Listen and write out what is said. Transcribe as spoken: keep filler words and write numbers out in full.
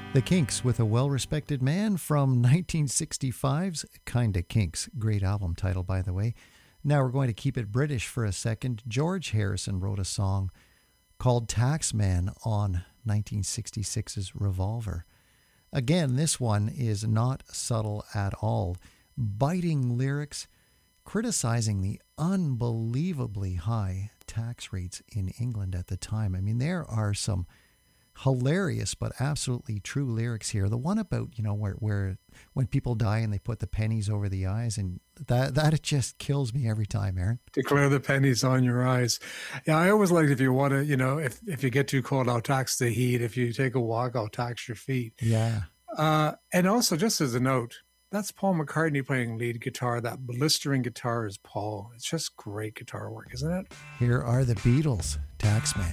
The Kinks with a well-respected man from nineteen sixty-five's Kinda Kinks. Great album title, by the way. Now we're going to keep it British for a second. George Harrison wrote a song called Taxman on nineteen sixty-six's Revolver. Again, this one is not subtle at all. Biting lyrics, criticizing the unbelievably high tax rates in England at the time. I mean, there are some hilarious but absolutely true lyrics here. The one about, you know, where where when people die and they put the pennies over the eyes, and that that just kills me every time, Aaron. Declare the pennies on your eyes. Yeah, I always like, if you want to, you know, if, if you get too cold, I'll tax the heat. If you take a walk, I'll tax your feet. Yeah. Uh, and also, just as a note, that's Paul McCartney playing lead guitar. That blistering guitar is Paul. It's just great guitar work, isn't it? Here are the Beatles, Taxman.